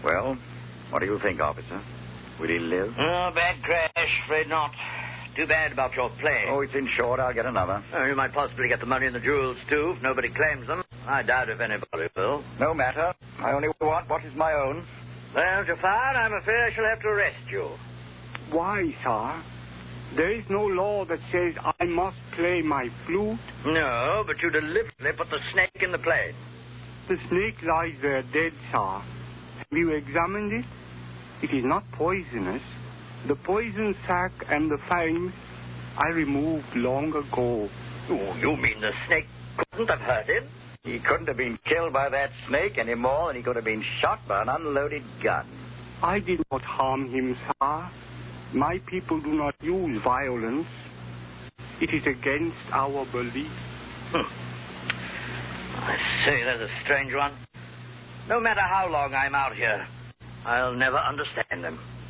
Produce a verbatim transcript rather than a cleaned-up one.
Well, what do you think, officer? Will he live? Oh, bad crash. Afraid not. Too bad about your plane. Oh, it's insured. I'll get another. Oh, you might possibly get the money and the jewels, too, if nobody claims them. I doubt if anybody will. No matter. I only want what is my own. Well, Jafar, I'm afraid I shall have to arrest you. Why, sir? There is no law that says I must play my flute. No, but you deliberately put the snake in the plane. The snake lies there dead, sir. Have you examined it? It is not poisonous. The poison sac and the fangs I removed long ago. Oh, you mean the snake couldn't have hurt him? He couldn't have been killed by that snake any more than he could have been shot by an unloaded gun. I did not harm him, sir. My people do not use violence. It is against our belief. Hmm. I say, that's a strange one. No matter how long I'm out here, I'll never understand them.